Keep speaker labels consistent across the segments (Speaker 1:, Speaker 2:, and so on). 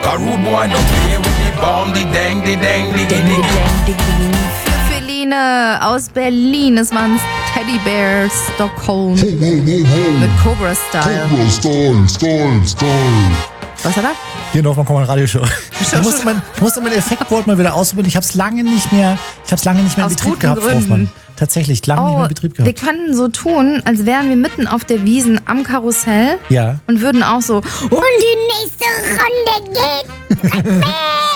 Speaker 1: A rude boy don't play with the bomb, the dang, the dang, the ding, the ding.
Speaker 2: Für Feline aus Berlin. Es waren Teddy Bears Stockholm mit Cobra Style. Was hat er?
Speaker 3: Hier noch mal Radioshow. Ich musste mein Effektboard mal wieder ausprobieren. Ich habe es lange nicht mehr in Betrieb gehabt, Frau Hoffmann. Tatsächlich, lange nicht mehr in Betrieb gehabt.
Speaker 2: Wir könnten so tun, als wären wir mitten auf der Wiesn am Karussell.
Speaker 3: Ja.
Speaker 2: Und würden auch so, und die nächste Runde geht.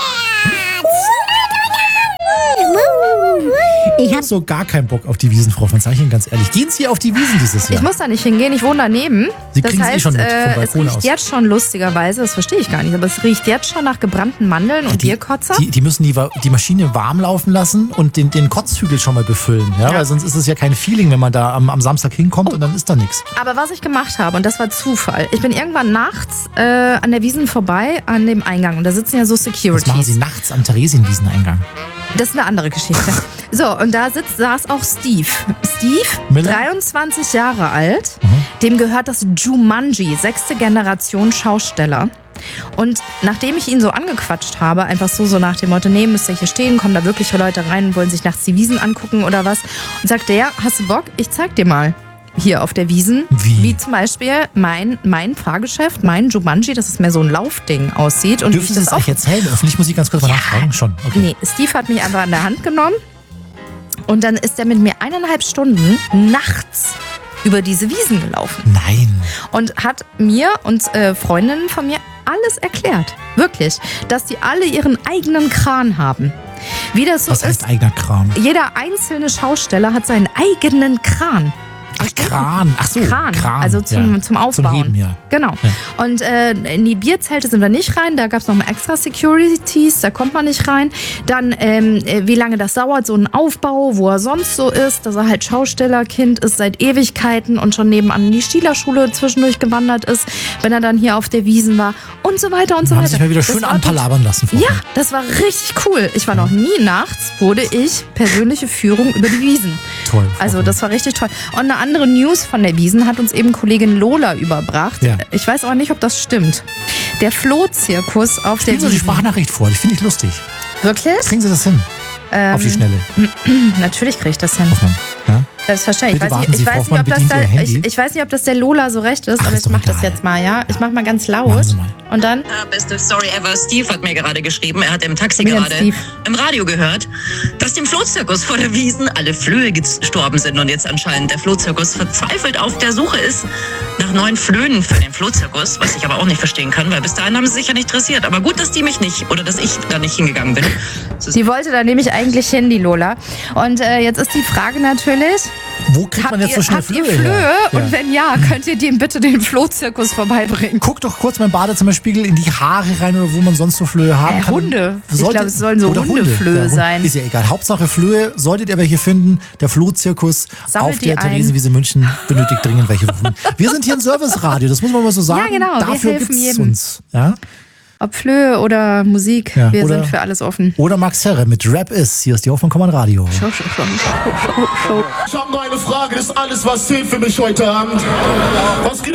Speaker 3: Ich habe so gar keinen Bock auf die Wiesn, Frau von Zeichen, ganz ehrlich. Gehen Sie auf die Wiesn dieses Jahr?
Speaker 2: Ich muss da nicht hingehen, ich wohne daneben.
Speaker 3: Sie kriegen es schon mit vom Balkon
Speaker 2: es riecht
Speaker 3: aus.
Speaker 2: jetzt schon lustigerweise, das verstehe ich gar nicht, aber es riecht jetzt schon nach gebrannten Mandeln und Bierkotzer.
Speaker 3: Die müssen die Maschine warm laufen lassen und den Kotzhügel schon mal befüllen. Ja? Weil sonst ist es ja kein Feeling, wenn man da am Samstag hinkommt und dann ist da nichts.
Speaker 2: Aber was ich gemacht habe, und das war Zufall, ich bin irgendwann nachts an der Wiesn vorbei, an dem Eingang. Und da sitzen ja so Securities.
Speaker 3: Was machen Sie nachts am Theresienwiesen-Eingang?
Speaker 2: Das ist eine andere Geschichte. So, und da saß auch Steve. Steve,
Speaker 3: Miller?
Speaker 2: 23 Jahre alt. Dem gehört das Jumanji, 6. Generation Schausteller. Und nachdem ich ihn so angequatscht habe, einfach so nach dem Motto, nee, müsst ihr hier stehen, kommen da wirklich Leute rein und wollen sich nachts die Wiesn angucken oder was? Und sagte er, hast du Bock? Ich zeig dir mal. Hier auf der Wiesn. Wie zum Beispiel mein Fahrgeschäft, mein Jumanji, das ist mehr so ein Laufding aussieht. Und
Speaker 3: dürfen Sie das euch erzählen? Öffentlich muss ich ganz kurz mal nachfragen. Schon. Okay.
Speaker 2: Nee, Steve hat mich einfach an der Hand genommen und dann ist er mit mir 1,5 Stunden nachts über diese Wiesn gelaufen.
Speaker 3: Nein.
Speaker 2: Und hat mir und Freundinnen von mir alles erklärt. Wirklich. Dass die alle ihren eigenen Kran haben. Wie das so
Speaker 3: Was heißt eigener Kran?
Speaker 2: Jeder einzelne Schausteller hat seinen eigenen Kran.
Speaker 3: Ach, Kran. Ach so,
Speaker 2: Kran. Also zum Aufbauen.
Speaker 3: Zum Heben, ja.
Speaker 2: Genau. Ja. Und in die Bierzelte sind wir nicht rein. Da gab es noch mal extra Securities. Da kommt man nicht rein. Dann, wie lange das dauert, so ein Aufbau, wo er sonst so ist. Dass er halt Schaustellerkind ist seit Ewigkeiten und schon nebenan in die Stielerschule zwischendurch gewandert ist, wenn er dann hier auf der Wiesn war und so weiter und so weiter.
Speaker 3: Haben sich mal wieder schön anpalabern lassen.
Speaker 2: Ja, das war richtig cool. Ich war noch nie nachts, wurde ich persönliche Führung über die Wiesn.
Speaker 3: Toll.
Speaker 2: Also das war richtig toll. Und eine andere News von der Wiesn hat uns eben Kollegin Lola überbracht. Ja. Ich weiß aber nicht, ob das stimmt. Der Flohzirkus auf der Wiesn.
Speaker 3: Spielen Sie die Sprachnachricht vor, die finde ich lustig.
Speaker 2: Wirklich?
Speaker 3: Kriegen Sie das hin? Auf die Schnelle.
Speaker 2: Natürlich kriege ich das hin.
Speaker 3: Ja?
Speaker 2: Selbstverständlich. Ich weiß nicht, ob das der Lola so recht ist, aber ich mache das jetzt mal, ja? Ich mache mal ganz laut. Und dann?
Speaker 4: Beste Story ever. Steve hat mir gerade geschrieben, er hat im Taxi gerade im Radio gehört, dass dem Flohzirkus vor der Wiesn alle Flöhe gestorben sind und jetzt anscheinend der Flohzirkus verzweifelt auf der Suche ist nach neuen Flöhen für den Flohzirkus, was ich aber auch nicht verstehen kann, weil bis dahin haben sie sich ja nicht interessiert. Aber gut, dass die mich nicht, oder dass ich da nicht hingegangen bin.
Speaker 2: Die wollte da nämlich eigentlich hin, die Lola. Und jetzt ist die Frage natürlich,
Speaker 3: wo kriegt man jetzt so schnell Flöhe?
Speaker 2: Habt ihr Flöhe? Und wenn ja, könnt ihr dem bitte den Flohzirkus vorbeibringen?
Speaker 3: Guck doch kurz mein Badezimmerspiegel in die Haare rein oder wo man sonst so Flöhe haben kann.
Speaker 2: Hunde. Ich glaube, es sollen so Hundeflöhe sein.
Speaker 3: Ist ja egal. Hauptsache Flöhe. Solltet ihr welche finden, der Flohzirkus auf der Theresienwiese München benötigt dringend welche. Wir sind hier ein Serviceradio, das muss man mal so sagen.
Speaker 2: Ja, genau.
Speaker 3: Dafür gibt es uns. Ja?
Speaker 2: Ob Flöhe oder Musik, wir sind für alles offen.
Speaker 3: Oder Max Herre mit Rap ist. Hier ist die Hoffmann Radio.
Speaker 5: Ich habe nur eine Frage, das ist alles, was zählt für mich heute Abend. Was